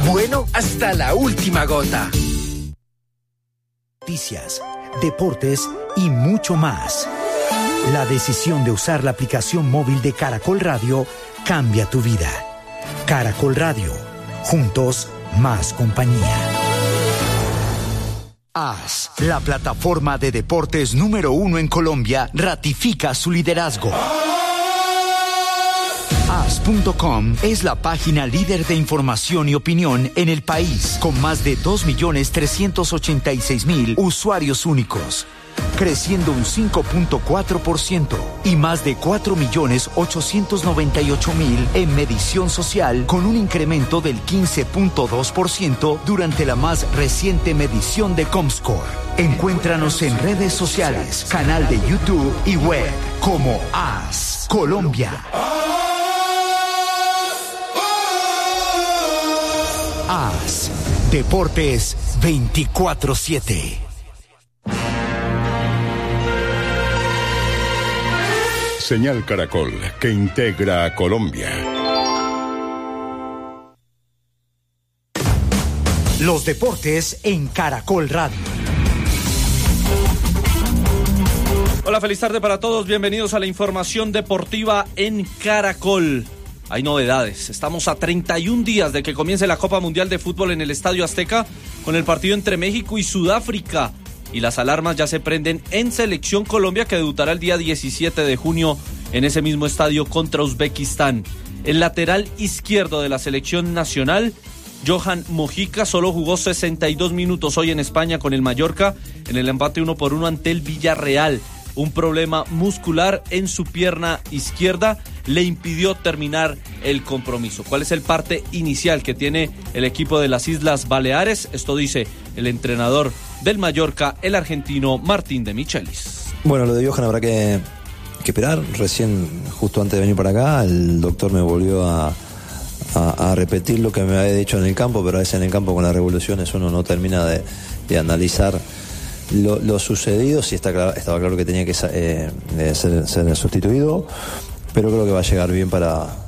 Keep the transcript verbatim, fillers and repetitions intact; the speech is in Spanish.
bueno hasta la última gota. Noticias, deportes y mucho más. La decisión de usar la aplicación móvil de Caracol Radio cambia tu vida. Caracol Radio. Juntos, más compañía. A S, la plataforma de deportes número uno en Colombia, ratifica su liderazgo. A S punto com es la página líder de información y opinión en el país, con más de dos millones trescientos ochenta y seis mil usuarios únicos, creciendo un cinco punto cuatro por ciento y más de cuatro millones ochocientos noventa y ocho mil en medición social, con un incremento del quince punto dos por ciento durante la más reciente medición de Comscore. Encuéntranos en redes sociales, canal de YouTube y web como A S Colombia. A S Deportes veinticuatro siete. Señal Caracol, que integra a Colombia. Los deportes en Caracol Radio. Hola, feliz tarde para todos. Bienvenidos a la información deportiva en Caracol. Hay novedades. Estamos a treinta y un días de que comience la Copa Mundial de Fútbol en el Estadio Azteca, con el partido entre México y Sudáfrica. Y las alarmas ya se prenden en Selección Colombia, que debutará el día diecisiete de junio en ese mismo estadio contra Uzbekistán. El lateral izquierdo de la selección nacional, Johan Mojica, solo jugó sesenta y dos minutos hoy en España con el Mallorca en el empate uno por uno ante el Villarreal. Un problema muscular en su pierna izquierda le impidió terminar el compromiso. ¿Cuál es el parte inicial que tiene el equipo de las Islas Baleares? Esto dice el entrenador del Mallorca, el argentino Martín de Michelis. Bueno, lo de Johan habrá que, que esperar. Recién, justo antes de venir para acá, el doctor me volvió a, a, a repetir lo que me había dicho en el campo, pero a veces en el campo con las revoluciones uno no termina de, de analizar Lo, lo sucedido. Sí, está claro, estaba claro que tenía que eh, ser, ser sustituido, pero creo que va a llegar bien para,